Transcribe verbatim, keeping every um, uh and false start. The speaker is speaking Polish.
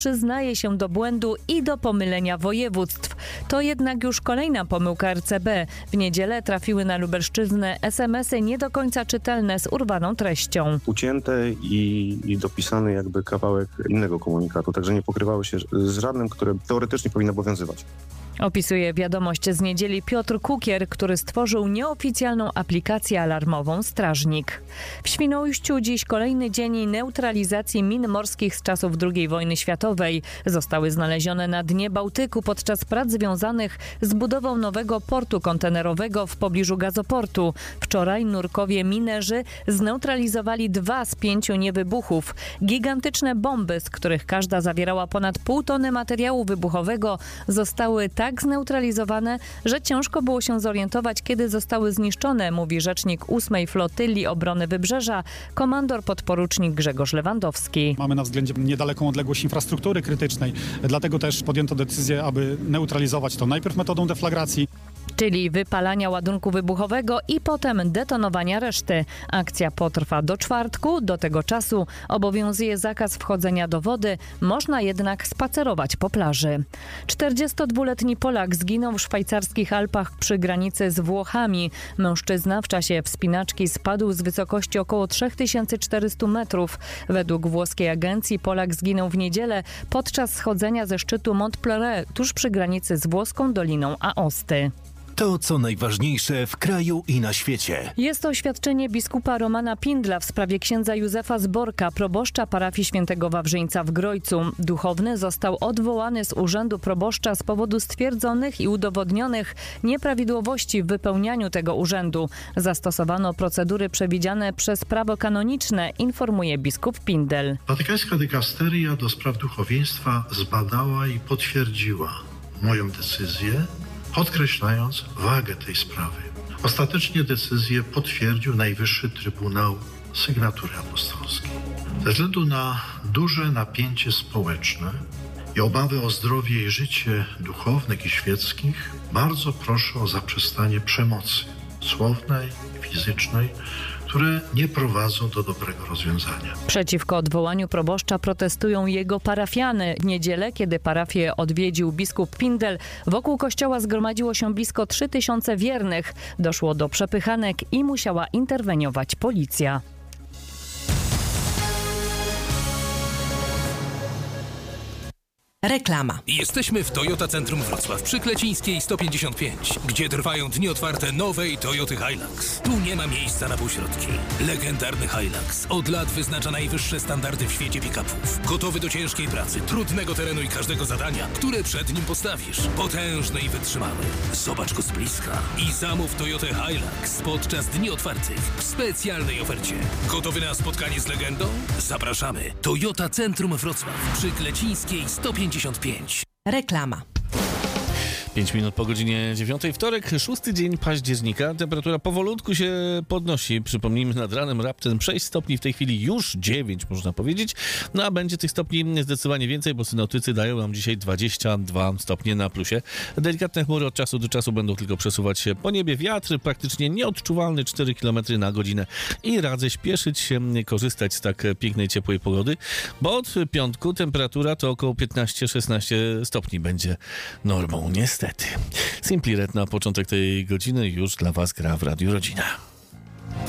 przyznaje się do błędu i do pomylenia województw. To jednak już kolejna pomyłka R C B. W niedzielę trafiły na Lubelszczyznę es em esy nie do końca czytelne z urwaną treścią. Ucięte i, i dopisany jakby kawałek innego komunikatu, także nie pokrywały się z żadnym, które teoretycznie powinno obowiązywać. Opisuje wiadomość z niedzieli Piotr Kukier, który stworzył nieoficjalną aplikację alarmową Strażnik. W Świnoujściu dziś kolejny dzień neutralizacji min morskich z czasów drugiej wojny światowej. Zostały znalezione na dnie Bałtyku podczas prac związanych z budową nowego portu kontenerowego w pobliżu gazoportu. Wczoraj nurkowie minerzy zneutralizowali dwa z pięciu niewybuchów. Gigantyczne bomby, z których każda zawierała ponad pół tony materiału wybuchowego, zostały tak zneutralizowane, że ciężko było się zorientować, kiedy zostały zniszczone, mówi rzecznik ósmej Flotyli Obrony Wybrzeża, komandor podporucznik Grzegorz Lewandowski. Mamy na względzie niedaleką odległość infrastruktury krytycznej, dlatego też podjęto decyzję, aby neutralizować to najpierw metodą deflagracji, czyli wypalania ładunku wybuchowego i potem detonowania reszty. Akcja potrwa do czwartku. Do tego czasu obowiązuje zakaz wchodzenia do wody. Można jednak spacerować po plaży. czterdziestodwuletni Polak zginął w szwajcarskich Alpach przy granicy z Włochami. Mężczyzna w czasie wspinaczki spadł z wysokości około trzy tysiące czterysta metrów. Według włoskiej agencji Polak zginął w niedzielę podczas schodzenia ze szczytu Mont Pleuré tuż przy granicy z włoską Doliną Aosty. To, co najważniejsze w kraju i na świecie. Jest to oświadczenie biskupa Romana Pindla w sprawie księdza Józefa Zborka, proboszcza parafii świętego Wawrzyńca w Grojcu. Duchowny został odwołany z urzędu proboszcza z powodu stwierdzonych i udowodnionych nieprawidłowości w wypełnianiu tego urzędu. Zastosowano procedury przewidziane przez prawo kanoniczne, informuje biskup Pindel. Watykańska dykasteria do spraw duchowieństwa zbadała i potwierdziła moją decyzję, podkreślając wagę tej sprawy. Ostatecznie decyzję potwierdził Najwyższy Trybunał Sygnatury Apostolskiej. Ze względu na duże napięcie społeczne i obawy o zdrowie i życie duchownych i świeckich, bardzo proszę o zaprzestanie przemocy słownej, fizycznej, które nie prowadzą do dobrego rozwiązania. Przeciwko odwołaniu proboszcza protestują jego parafiany. W niedzielę, kiedy parafię odwiedził biskup Pindel, wokół kościoła zgromadziło się blisko trzy tysiące wiernych. Doszło do przepychanek i musiała interweniować policja. Reklama. Jesteśmy w Toyota Centrum Wrocław przy Klecińskiej sto pięćdziesiąt pięć, gdzie trwają dni otwarte nowej Toyoty Hilux. Tu nie ma miejsca na półśrodki. Legendarny Hilux od lat wyznacza najwyższe standardy w świecie pick-upów. Gotowy do ciężkiej pracy, trudnego terenu i każdego zadania, które przed nim postawisz. Potężny i wytrzymały. Zobacz go z bliska i zamów Toyotę Hilux podczas dni otwartych w specjalnej ofercie. Gotowy na spotkanie z legendą? Zapraszamy. Toyota Centrum Wrocław przy Klecińskiej sto pięćdziesiąt pięć. Reklama. pięć minut po godzinie dziewiątej. Wtorek, szósty dzień października. Temperatura powolutku się podnosi. Przypomnijmy, nad ranem raptem sześć stopni, w tej chwili już dziewięć, można powiedzieć. No a będzie tych stopni zdecydowanie więcej, bo synoptycy dają nam dzisiaj dwadzieścia dwa stopnie na plusie. Delikatne chmury od czasu do czasu będą tylko przesuwać się po niebie. Wiatr praktycznie nieodczuwalny, cztery kilometry na godzinę. I radzę śpieszyć się, korzystać z tak pięknej, ciepłej pogody, bo od piątku temperatura to około piętnaście szesnaście stopni będzie normą, niestety. Simply Red na początek tej godziny już dla Was gra w Radiu Rodzina.